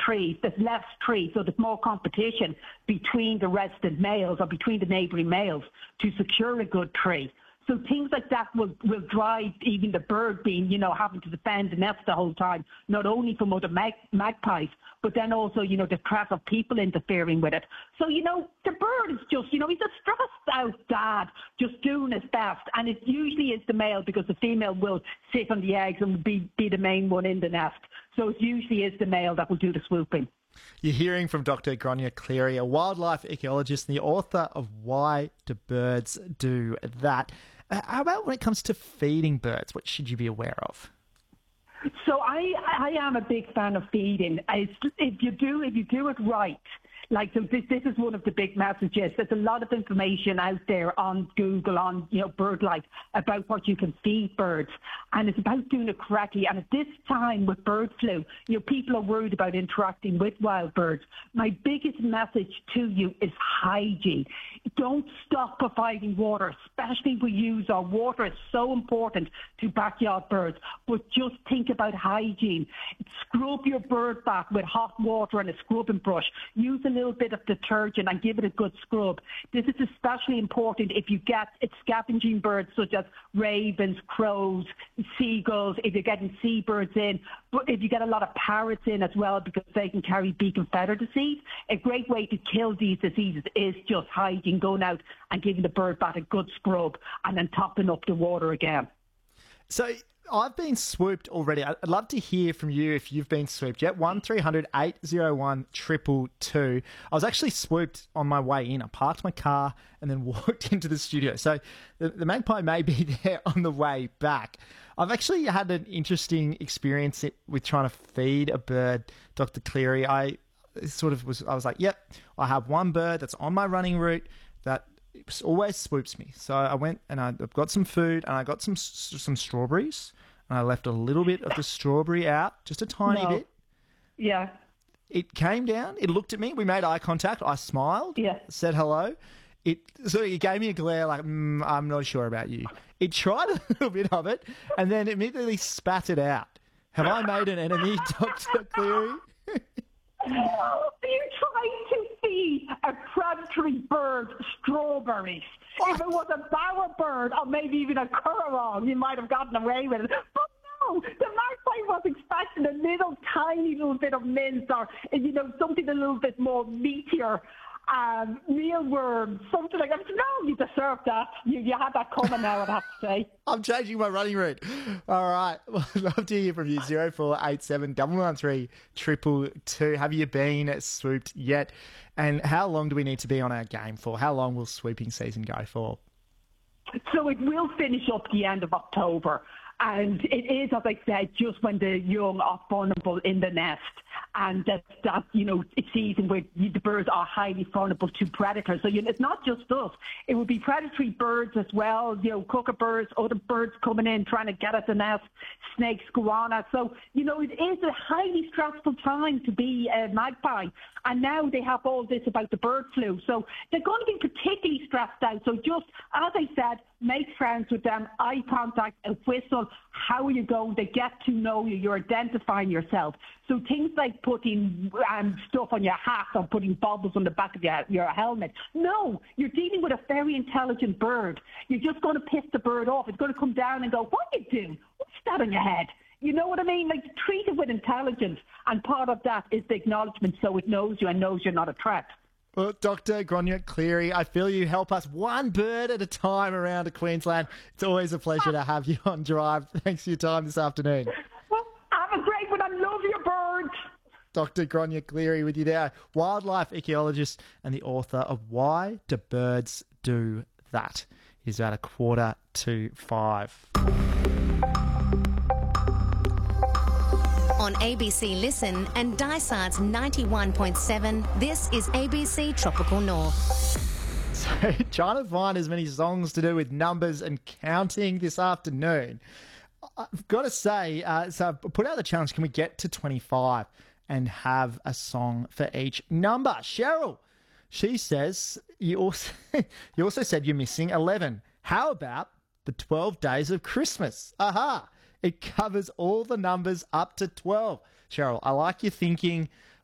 trees, there's less trees, so there's more competition between the resident males or between the neighbouring males to secure a good tree. So things like that will drive even the bird being, having to defend the nest the whole time, not only from other magpies, but then also, the threat of people interfering with it. So, the bird is just, he's a stressed out dad, just doing his best. And it usually is the male, because the female will sit on the eggs and be the main one in the nest. So it usually is the male that will do the swooping. You're hearing from Dr. Gráinne Cleary, a wildlife ecologist and the author of Why Do Birds Do That? How about when it comes to feeding birds? What should you be aware of? So I am a big fan of feeding. If you do it right, so this is one of the big messages. There's a lot of information out there on Google, on BirdLife, about what you can feed birds, and it's about doing it correctly. And at this time with bird flu, people are worried about interacting with wild birds. My biggest message to you is hygiene. Don't stop providing water, especially we use our water is so important to backyard birds. But just think about hygiene. Scrub your bird bath with hot water and a scrubbing brush. Use a little bit of detergent and give it a good scrub. This is especially important if you get scavenging birds such as ravens, crows, seagulls, if you're getting seabirds in, but if you get a lot of parrots in as well, because they can carry beak and feather disease. A great way to kill these diseases is just hygiene, going out and giving the bird bath a good scrub and then topping up the water again. So I've been swooped already. I'd love to hear from you if you've been swooped yet. 1300 801 222. I was actually swooped on my way in. I parked my car and then walked into the studio. So the magpie may be there on the way back. I've actually had an interesting experience with trying to feed a bird, Dr. Cleary. I was like, yep, I have one bird that's on my running route that always swoops me. So I went and I got some food and I got some strawberries and I left a little bit of the strawberry out, just a tiny bit. Yeah. It came down. It looked at me. We made eye contact. I smiled. Yeah. Said hello. It gave me a glare like, I'm not sure about you. It tried a little bit of it and then immediately spat it out. Have I made an enemy, Dr. Cleary? Are you trying to feed a predatory bird strawberries? What? If it was a bowerbird or maybe even a currawong, you might have gotten away with it. But no, the magpie was expecting a tiny little bit of mint or, something a little bit more meatier. Mealworms, something like that. No, you deserve that. You had that coming now, I'd have to say. I'm changing my running route. All right. Well, I'd love to hear from you. 0487 113 222. Have you been swooped yet? And how long do we need to be on our game for? How long will swooping season go for? So it will finish up the end of October. And it is, as I said, just when the young are vulnerable in the nest. And that season where the birds are highly vulnerable to predators. So it's not just us. It would be predatory birds as well, kookaburras, other birds coming in trying to get at the nest, snakes, goannas. So, it is a highly stressful time to be a magpie. And now they have all this about the bird flu. So they're going to be particularly stressed out. So just, as I said, make friends with them, eye contact, a whistle. How are you going? They get to know you. You're identifying yourself. So things like putting stuff on your hat or putting baubles on the back of your helmet. No, you're dealing with a very intelligent bird. You're just going to piss the bird off. It's going to come down and go, what are you doing? What's that on your head? You know what I mean? Like, treat it with intelligence. And part of that is the acknowledgement so it knows you and knows you're not a threat. Well, Dr. Gráinne Cleary, I feel you help us one bird at a time around Queensland. It's always a pleasure to have you on Drive. Thanks for your time this afternoon. Well, have a great one. I love your birds. Dr. Gráinne Cleary with you there, wildlife ecologist and the author of Why Do Birds Do That? It is about 4:45. On ABC Listen and Dysart's 91.7, this is ABC Tropical North. So, trying to find as many songs to do with numbers and counting this afternoon. I've got to say, so I put out the challenge, can we get to 25 and have a song for each number? Cheryl, she says, you also said you're missing 11. How about the 12 days of Christmas? Aha! It covers all the numbers up to 12. Cheryl, I like your thinking.